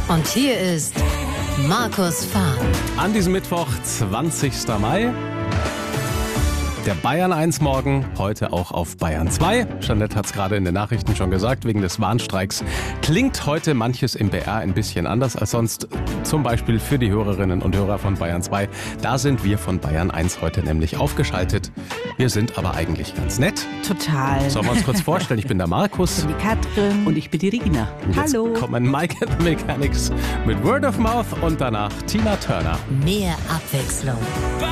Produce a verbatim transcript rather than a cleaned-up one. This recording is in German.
Und hier ist Markus Fahr. An diesem Mittwoch, zwanzigster Mai. Der Bayern eins Morgen, heute auch auf Bayern zwei. Jeanette hat es gerade in den Nachrichten schon gesagt, wegen des Warnstreiks klingt heute manches im B R ein bisschen anders als sonst. Zum Beispiel für die Hörerinnen und Hörer von Bayern zwei. Da sind wir von Bayern eins heute nämlich aufgeschaltet. Wir sind aber eigentlich ganz nett. Total. Sollen wir uns kurz vorstellen? Ich bin der Markus. Ich bin die Katrin. Und ich bin die Regina. Und jetzt Hallo. kommen Mike and the Mechanics mit Word of Mouth und danach Tina Turner. Mehr Abwechslung.